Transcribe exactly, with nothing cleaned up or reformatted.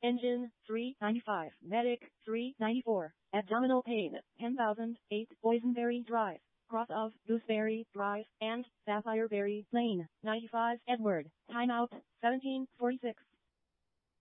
Engine, three ninety-five. Medic, three ninety-four. Abdominal pain, ten thousand eight. Boysenberry Drive, cross of Gooseberry Drive and Sapphireberry Lane, ninety-five. Edward, timeout, seventeen forty-six.